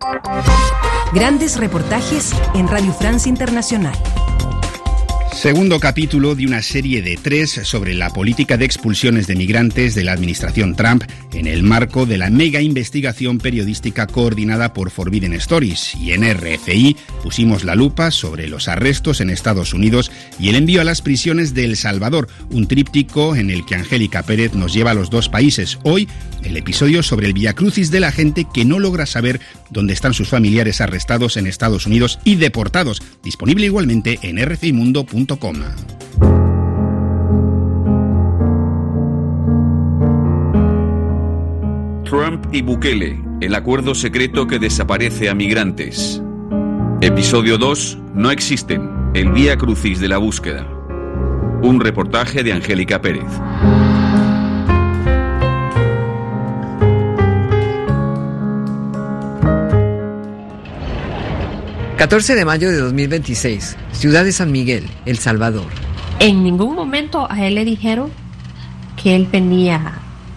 Grandes reportajes en Radio France Internacional. Segundo capítulo de una serie de 3 sobre la política de expulsiones de migrantes de la administración Trump en el marco de la mega investigación periodística coordinada por Forbidden Stories. Y en RFI pusimos la lupa sobre los arrestos en Estados Unidos y el envío a las prisiones de El Salvador, un tríptico en el que Angélica Pérez nos lleva a los 2 países. Hoy, el episodio sobre el viacrucis de la gente que no logra saber dónde están sus familiares arrestados en Estados Unidos y deportados, disponible igualmente en rfimundo.com. Trump y Bukele, el acuerdo secreto que desaparece a migrantes. Episodio 2, no existen, el vía crucis de la búsqueda. Un reportaje de Angélica Pérez. ...14 de mayo de 2026... Ciudad de San Miguel, El Salvador. En ningún momento a él le dijeron... ...que él venía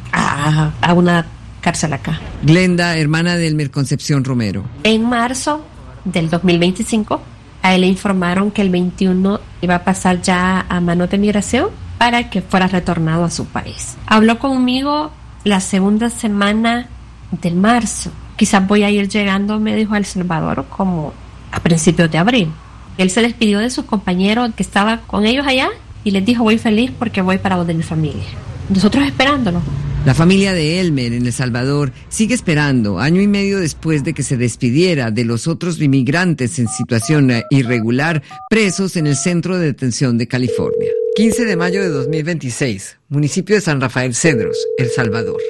a una cárcel acá. Glenda, hermana de Elmer Concepción Romero. En marzo del 2025... ...a él le informaron que el 21... ...iba a pasar ya a manos de migración... ...para que fuera retornado a su país. Habló conmigo la segunda semana de marzo. Quizás voy a ir llegando, me dijo, a El Salvador como... a principios de abril. Él se despidió de sus compañeros que estaban con ellos allá y les dijo: voy feliz porque voy para donde mi familia. Nosotros esperándolo. La familia de Elmer en El Salvador sigue esperando, año y medio después de que se despidiera de los otros inmigrantes en situación irregular presos en el centro de detención de California. 15 de mayo de 2026, municipio de San Rafael Cedros, El Salvador.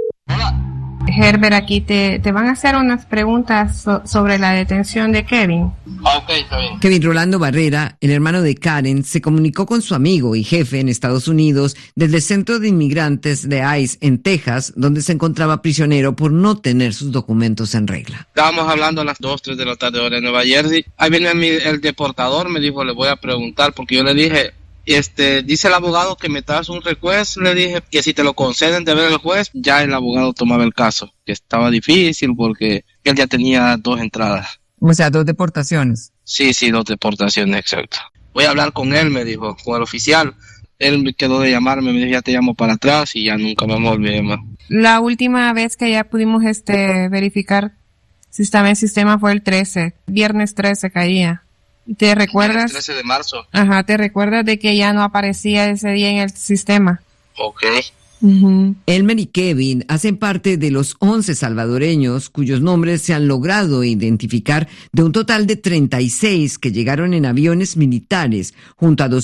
Herbert, aquí te van a hacer unas preguntas sobre la detención de Kevin. Ok, está bien. Kevin Rolando Barrera, el hermano de Karen, se comunicó con su amigo y jefe en Estados Unidos desde el centro de inmigrantes de ICE en Texas, donde se encontraba prisionero por no tener sus documentos en regla. Estábamos hablando a las 2, 3 de la tarde hora de Nueva Jersey. Ahí viene el deportador, me dijo, le voy a preguntar, porque yo le dije... dice el abogado que me das un request, le dije que si te lo conceden de ver el juez, ya el abogado tomaba el caso, que estaba difícil porque él ya tenía 2 entradas. O sea, 2 deportaciones. Sí, 2 deportaciones, exacto. Voy a hablar con él, me dijo, con el oficial. Él me quedó de llamarme, me dijo, ya te llamo para atrás y ya nunca me volví a llamar. La última vez que ya pudimos verificar si estaba en el sistema fue el 13, viernes 13 caía. ¿Te recuerdas? El 13 de marzo. Ajá, ¿te recuerdas de que ya no aparecía ese día en el sistema? Ok. Uh-huh. Elmer y Kevin hacen parte de los 11 salvadoreños cuyos nombres se han logrado identificar de un total de 36 que llegaron en aviones militares junto a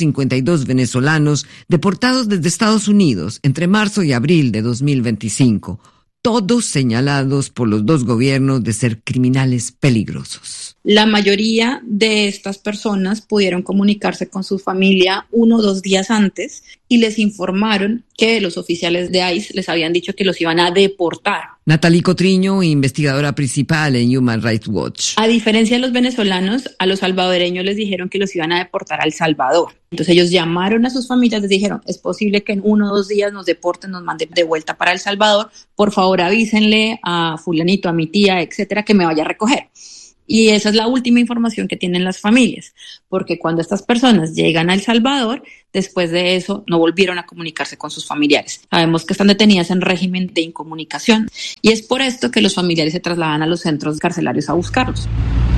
252 venezolanos deportados desde Estados Unidos entre marzo y abril de 2025. Todos señalados por los 2 gobiernos de ser criminales peligrosos. La mayoría de estas personas pudieron comunicarse con su familia 1 o 2 días antes y les informaron que los oficiales de ICE les habían dicho que los iban a deportar. Natalie Cotriño, investigadora principal en Human Rights Watch. A diferencia de los venezolanos, a los salvadoreños les dijeron que los iban a deportar a El Salvador. Entonces ellos llamaron a sus familias, les dijeron, es posible que en 1 o 2 días nos deporten, nos manden de vuelta para El Salvador, por favor avísenle a fulanito, a mi tía, etcétera, que me vaya a recoger. Y esa es la última información que tienen las familias, porque cuando estas personas llegan a El Salvador, después de eso no volvieron a comunicarse con sus familiares. Sabemos que están detenidas en régimen de incomunicación y es por esto que los familiares se trasladan a los centros carcelarios a buscarlos.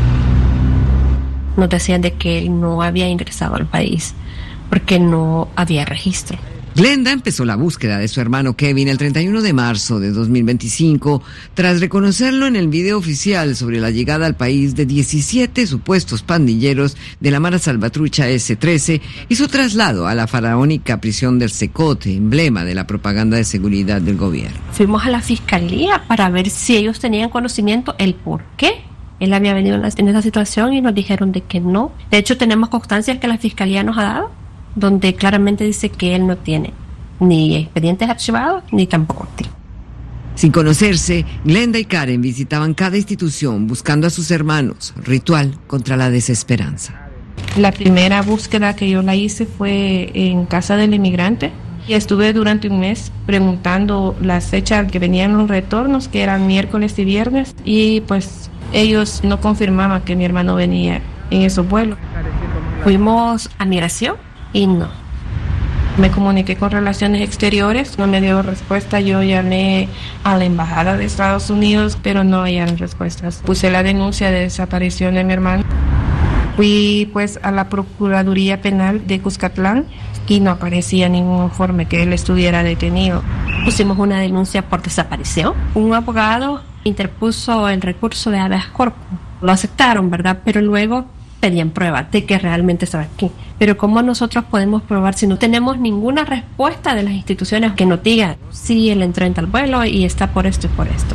Nos decían de que él no había ingresado al país porque no había registro. Glenda empezó la búsqueda de su hermano Kevin el 31 de marzo de 2025, tras reconocerlo en el video oficial sobre la llegada al país de 17 supuestos pandilleros de la Mara Salvatrucha S-13 y su traslado a la faraónica prisión del Secote, emblema de la propaganda de seguridad del gobierno. Fuimos a la fiscalía para ver si ellos tenían conocimiento el por qué él había venido en esa situación y nos dijeron de que no. De hecho, tenemos constancias que la fiscalía nos ha dado, donde claramente dice que él no tiene ni expedientes archivados ni tampoco activos. Sin conocerse, Glenda y Karen visitaban cada institución buscando a sus hermanos, ritual contra la desesperanza. La primera búsqueda que yo la hice fue en casa del inmigrante y estuve durante un mes preguntando las fechas que venían los retornos, que eran miércoles y viernes, y pues Ellos no confirmaban que mi hermano venía en esos vuelos. Fuimos a migración y no. Me comuniqué con Relaciones Exteriores, no me dio respuesta. Yo llamé a la Embajada de Estados Unidos, pero no hallaron respuestas. Puse la denuncia de desaparición de mi hermano. Fui pues a la Procuraduría Penal de Cuscatlán y no aparecía ningún informe que él estuviera detenido. Pusimos una denuncia por desaparición. Un abogado interpuso el recurso de habeas corpus. Lo aceptaron, ¿verdad? Pero luego pedían pruebas de que realmente estaba aquí. Pero ¿cómo nosotros podemos probar si no tenemos ninguna respuesta de las instituciones que nos digan sí, él entró en tal vuelo y está por esto y por esto?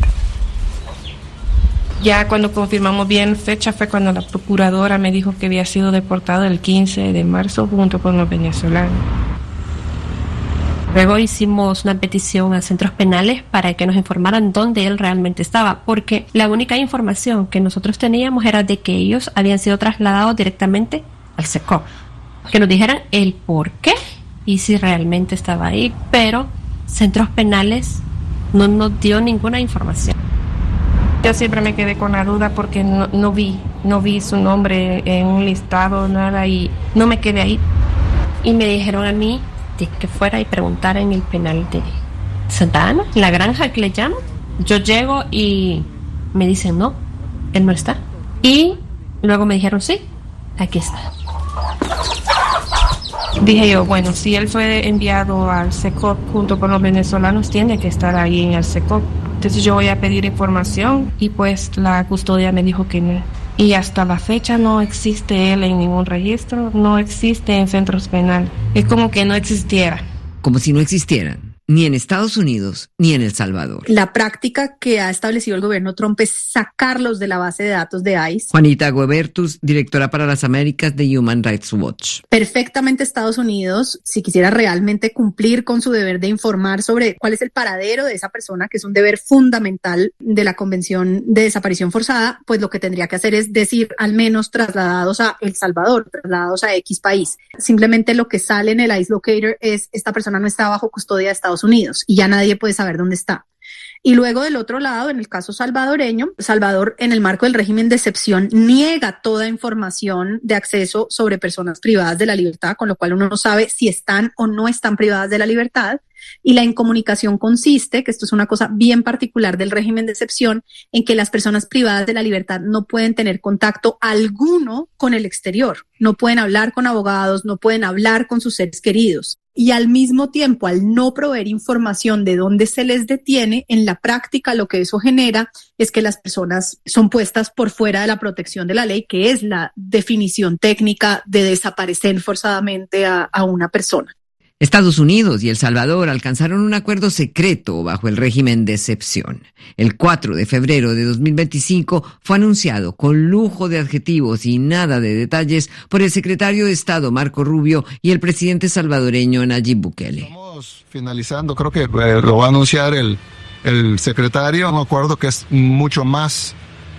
Ya cuando confirmamos bien fecha fue cuando la procuradora me dijo que había sido deportado el 15 de marzo junto con los venezolanos. Luego hicimos una petición a centros penales para que nos informaran dónde él realmente estaba, porque la única información que nosotros teníamos era de que ellos habían sido trasladados directamente al SECOP. Que nos dijeran el por qué y si realmente estaba ahí, pero centros penales no nos dio ninguna información. Yo siempre me quedé con la duda porque no vi su nombre en un listado, nada, y no me quedé ahí. Y me dijeron a mí que fuera y preguntara en el penal de Santa Ana, en la granja que le llaman. Yo llego y me dicen no, él no está. Y luego me dijeron sí, aquí está. Dije yo, bueno, si él fue enviado al SECOP junto con los venezolanos, tiene que estar ahí en el SECOP. Entonces yo voy a pedir información y pues la custodia me dijo que no. Y hasta la fecha no existe él en ningún registro, no existe en centros penales. Es como que no existiera. Como si no existieran, ni en Estados Unidos, ni en El Salvador. La práctica que ha establecido el gobierno Trump es sacarlos de la base de datos de ICE. Juanita Guebertus, directora para las Américas de Human Rights Watch. Perfectamente Estados Unidos, si quisiera realmente cumplir con su deber de informar sobre cuál es el paradero de esa persona, que es un deber fundamental de la Convención de Desaparición Forzada, pues lo que tendría que hacer es decir al menos trasladados a El Salvador, trasladados a X país. Simplemente lo que sale en el ICE Locator es esta persona no está bajo custodia de Estados Unidos y ya nadie puede saber dónde está. Y luego del otro lado, en el caso salvadoreño, Salvador, en el marco del régimen de excepción, niega toda información de acceso sobre personas privadas de la libertad, con lo cual uno no sabe si están o no están privadas de la libertad. Y la incomunicación consiste, que esto es una cosa bien particular del régimen de excepción, en que las personas privadas de la libertad no pueden tener contacto alguno con el exterior, no pueden hablar con abogados, no pueden hablar con sus seres queridos. Y al mismo tiempo, al no proveer información de dónde se les detiene, en la práctica lo que eso genera es que las personas son puestas por fuera de la protección de la ley, que es la definición técnica de desaparecer forzadamente a una persona. Estados Unidos y El Salvador alcanzaron un acuerdo secreto bajo el régimen de excepción. El 4 de febrero de 2025 fue anunciado con lujo de adjetivos y nada de detalles por el secretario de Estado Marco Rubio y el presidente salvadoreño Nayib Bukele. Estamos finalizando, creo que lo va a anunciar el secretario, un acuerdo que es mucho más,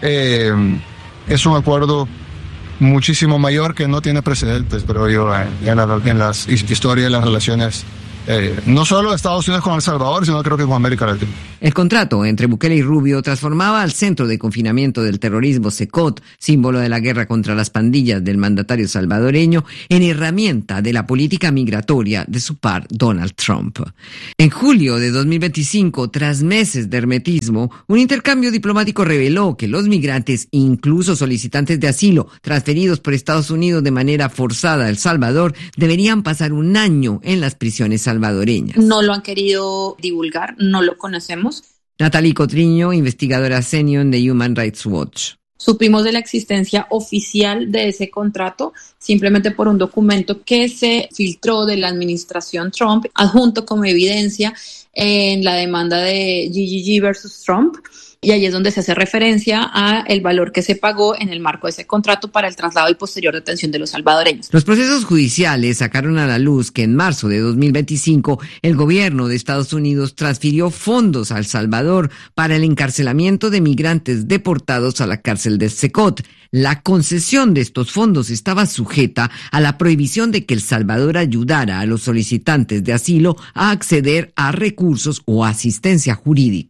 es un acuerdo muchísimo mayor que no tiene precedentes, pero yo en la historia de las relaciones no solo de Estados Unidos con El Salvador, sino creo que con América Latina. El contrato entre Bukele y Rubio transformaba al Centro de Confinamiento del Terrorismo, CECOT, símbolo de la guerra contra las pandillas del mandatario salvadoreño, en herramienta de la política migratoria de su par Donald Trump. En julio de 2025, tras meses de hermetismo, un intercambio diplomático reveló que los migrantes, incluso solicitantes de asilo, transferidos por Estados Unidos de manera forzada a El Salvador, deberían pasar un año en las prisiones salvadoreñas. No lo han querido divulgar, no lo conocemos. Natalie Cotriño, investigadora senior de Human Rights Watch. Supimos de la existencia oficial de ese contrato simplemente por un documento que se filtró de la administración Trump, adjunto como evidencia en la demanda de GGG versus Trump. Y ahí es donde se hace referencia a el valor que se pagó en el marco de ese contrato para el traslado y posterior detención de los salvadoreños. Los procesos judiciales sacaron a la luz que en marzo de 2025 el gobierno de Estados Unidos transfirió fondos a El Salvador para el encarcelamiento de migrantes deportados a la cárcel de CECOT. La concesión de estos fondos estaba sujeta a la prohibición de que El Salvador ayudara a los solicitantes de asilo a acceder a recursos o asistencia jurídica.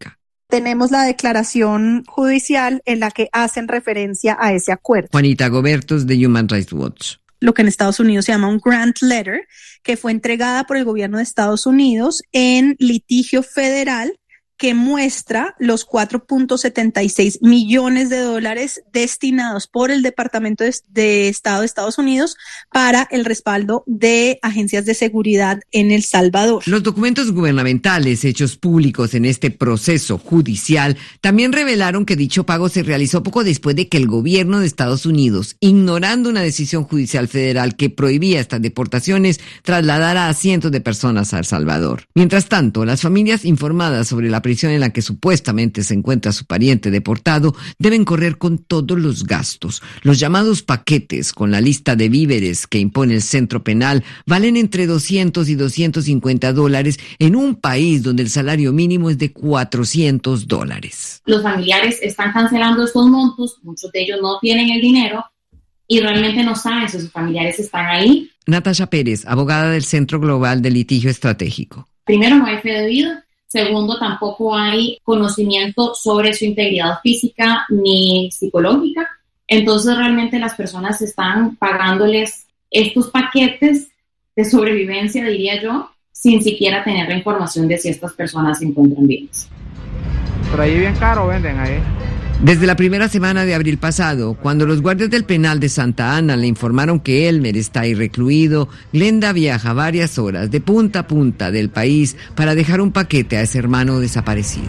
tenemos la declaración judicial en la que hacen referencia a ese acuerdo. Juanita Gobertos, de Human Rights Watch. Lo que en Estados Unidos se llama un grant letter, que fue entregada por el gobierno de Estados Unidos en litigio federal, que muestra los $4.76 millones destinados por el Departamento de Estado de Estados Unidos para el respaldo de agencias de seguridad en El Salvador. Los documentos gubernamentales hechos públicos en este proceso judicial también revelaron que dicho pago se realizó poco después de que el gobierno de Estados Unidos, ignorando una decisión judicial federal que prohibía estas deportaciones, trasladara a cientos de personas a El Salvador. Mientras tanto, las familias informadas sobre la prisión en la que supuestamente se encuentra su pariente deportado deben correr con todos los gastos. Los llamados paquetes con la lista de víveres que impone el centro penal valen entre $200 y $250 en un país donde el salario mínimo es de $400. Los familiares están cancelando estos montos, muchos de ellos no tienen el dinero y realmente no saben si sus familiares están ahí. Natasha Pérez, abogada del Centro Global de Litigio Estratégico. Primero, no hay fe debida. Segundo, tampoco hay conocimiento sobre su integridad física ni psicológica. Entonces, realmente las personas están pagándoles estos paquetes de sobrevivencia, diría yo, sin siquiera tener la información de si estas personas se encuentran vivas. Pero ahí bien caro venden ahí. Desde la primera semana de abril pasado, cuando los guardias del penal de Santa Ana le informaron que Elmer está ahí recluido, Glenda viaja varias horas de punta a punta del país para dejar un paquete a ese hermano desaparecido.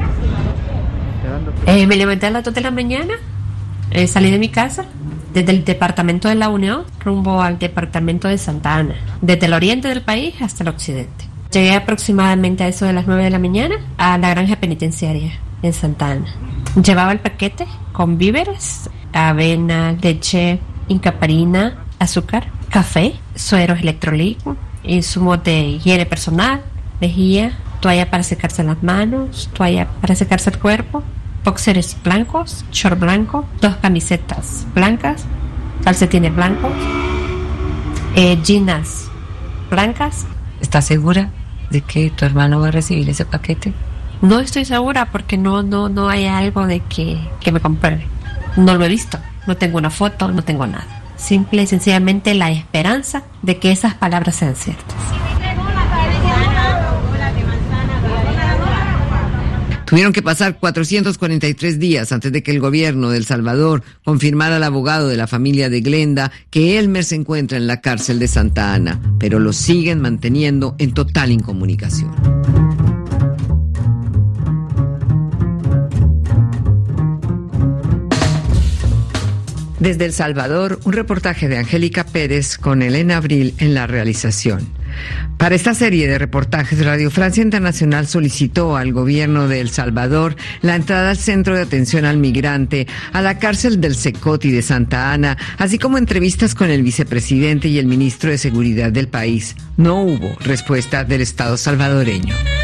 Me levanté a las 2 de la mañana, salí de mi casa, desde el departamento de La Unión, rumbo al departamento de Santa Ana, desde el oriente del país hasta el occidente. Llegué aproximadamente a eso de las 9 de la mañana a la granja penitenciaria en Santa Ana. Llevaba el paquete con víveres, avena, leche, incaparina, azúcar, café, sueros electrolíticos, insumos de higiene personal, lejía, toalla para secarse las manos, toalla para secarse el cuerpo, boxers blancos, short blanco, 2 camisetas blancas, calcetines blancos, jeans blancas. ¿Estás segura de que tu hermano va a recibir ese paquete? No estoy segura porque no hay algo de que me compruebe. No lo he visto, no tengo una foto, no tengo nada. Simple y sencillamente la esperanza de que esas palabras sean ciertas. Tuvieron que pasar 443 días antes de que el gobierno de El Salvador confirmara al abogado de la familia de Glenda que Elmer se encuentra en la cárcel de Santa Ana, pero lo siguen manteniendo en total incomunicación. Desde El Salvador, un reportaje de Angélica Pérez con Elena Abril en la realización. Para esta serie de reportajes, Radio Francia Internacional solicitó al gobierno de El Salvador la entrada al Centro de Atención al Migrante, a la cárcel del Secoti de Santa Ana, así como entrevistas con el vicepresidente y el ministro de Seguridad del país. No hubo respuesta del Estado salvadoreño.